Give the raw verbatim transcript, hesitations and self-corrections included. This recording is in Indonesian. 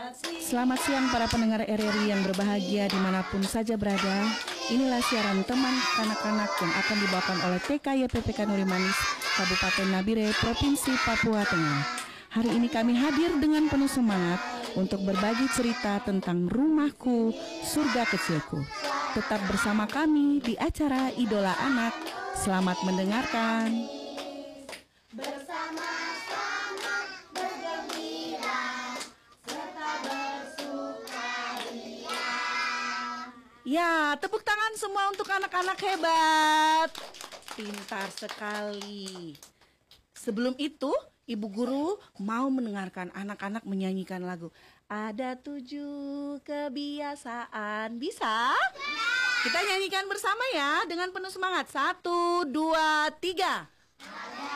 Selamat siang para pendengar R R I yang berbahagia dimanapun saja berada. Inilah siaran teman kanak-kanak yang akan dibawakan oleh T K Y P P K Nuri Manis, Kabupaten Nabire, Provinsi Papua Tengah. Hari ini kami hadir dengan penuh semangat untuk berbagi cerita tentang rumahku, surga kecilku. Tetap bersama kami di acara Idola Anak. Selamat mendengarkan. Ya, tepuk tangan semua untuk anak-anak hebat. Pintar sekali. Sebelum itu, Ibu Guru mau mendengarkan anak-anak menyanyikan lagu Ada Tujuh Kebiasaan. Bisa? Kita nyanyikan bersama ya dengan penuh semangat. Satu, dua, tiga.